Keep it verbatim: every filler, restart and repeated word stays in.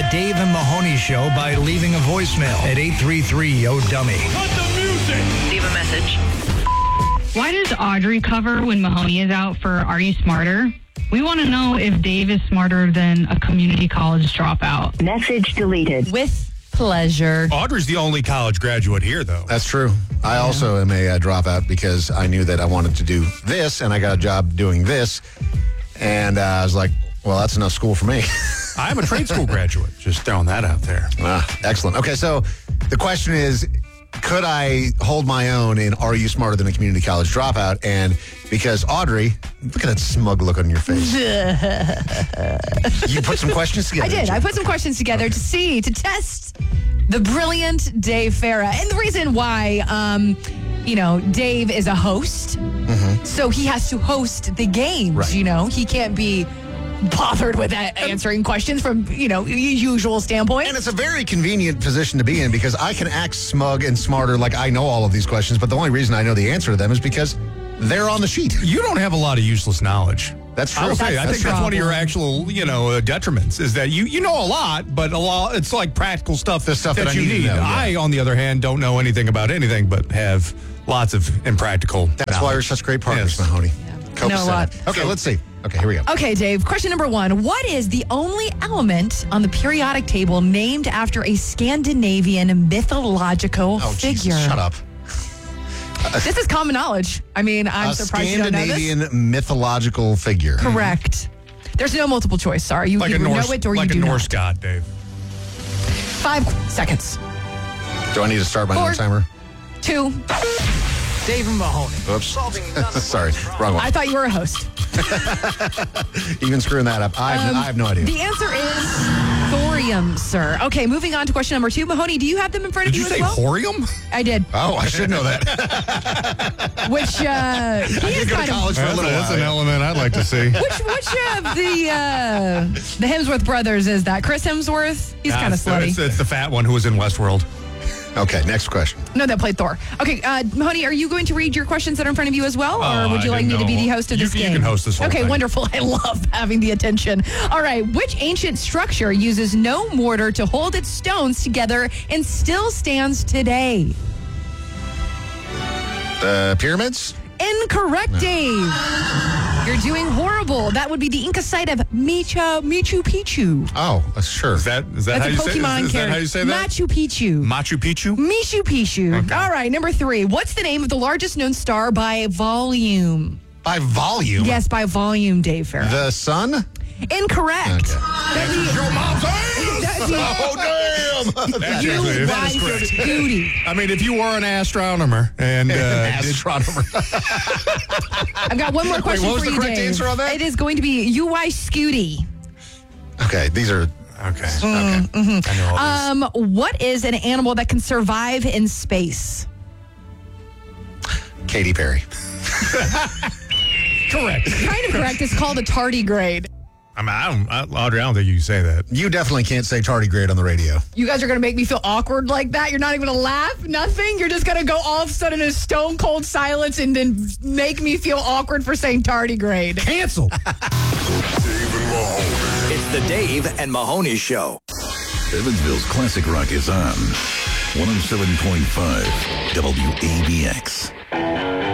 Dave and Mahoney Show by leaving a voicemail at eight three three, yo dummy. Cut the music! Leave a message. Why does Audrey cover when Mahoney is out for Are You Smarter? We want to know if Dave is smarter than a community college dropout. Message deleted. With pleasure. Audrey's the only college graduate here, though. That's true. I also am a uh, dropout because I knew that I wanted to do this, and I got a job doing this. And uh, I was like, well, that's enough school for me. I'm a trade school graduate. Just throwing that out there. Ah, excellent. Okay, so the question is, could I hold my own in Are You Smarter Than a Community College Dropout? And because Audrey, look at that smug look on your face. You put some questions together. I did. didn't you? I put some questions together Okay. to see, to test the brilliant Dave Farah. And the reason why, um, you know, Dave is a host, Mm-hmm. so he has to host the games, Right. you know. He can't be bothered with that, answering questions from, you know, usual standpoint. And it's a very convenient position to be in because I can act smug and smarter like I know all of these questions, but the only reason I know the answer to them is because they're on the sheet. You don't have a lot of useless knowledge. That's true. I will say, I That's think the that's one of your problem. actual, you know, uh, detriments is that you you know a lot, but a lot it's like practical stuff, The stuff that I you need to need. know, yeah. I, on the other hand, don't know anything about anything, but have lots of impractical. That's why we're knowledge. such great partners, Yes. Mahoney. I know a lot. Okay, let's see. Okay, here we go. Okay, Dave, question number one. What is the only element on the periodic table named after a Scandinavian mythological Oh, figure? Jesus, shut up. This is common knowledge. I mean, I'm a surprised you don't know this. Scandinavian mythological figure. Correct. There's no multiple choice. Sorry, you Like a either Norse, know it or like you a do Norse not. god, Dave. Five seconds. Do I need to start my Four. own timer? Two. Dave and Mahoney. Oops. Sorry, wrong one. I thought you were a host. Even screwing that up. I have, Um, I have no idea. The answer is thorium, sir. Okay, moving on to question number two. Mahoney, do you have them in front Did of you you, say as well? horium? I did. Oh, I should know that. Which uh, he I is did go to kind of. college for a That's, little that's while. an element I'd like to see. Which which of the uh, the Hemsworth brothers is that? Chris Hemsworth? He's kind of Nah, slutty. It's, it's the fat one who was in Westworld. Okay, next question. No, that played Thor. Okay, uh, Mahoney, are you going to read your questions that are in front of you as well, or Oh, would you I like me didn't to be know. the host of You this can- you game? can host this whole Okay, thing. wonderful. I love having the attention. All right, which ancient structure uses no mortar to hold its stones together and still stands today? The pyramids? Incorrect, Dave. You're doing horrible. That would be the Inca site of Micha Machu Picchu. Oh, uh, sure. Is that is that That's how a you say? Pokemon Is, is that character. how you say that? Machu Picchu. Machu Picchu. Machu Picchu. Okay. All right, number three. What's the name of the largest known star by volume? By volume? Yes, by volume, Dave Farah. The sun? Incorrect. Okay. That'd be, Your mom's that'd be Oh, damn! That's you actually- that wise is correct. Scooty. I mean, if you were an astronomer and uh, did- Astronomer. I've got one more question what was for the you, correct Dave. answer on that? It is going to be U Y Scooty. Okay, these are... okay, okay, I know all this. Um, what is an animal that can survive in space? Katy Perry. Correct. Kind of correct. It's called a tardigrade. I mean, I don't, I, Audrey, I don't think you can say that. You definitely can't say tardigrade on the radio. You guys are going to make me feel awkward like that? You're not even going to laugh? Nothing? You're just going to go all of a sudden in stone cold silence and then make me feel awkward for saying tardigrade. Cancel. It's the Dave and Mahoney Show. Evansville's classic rock is on one oh seven point five W A B X.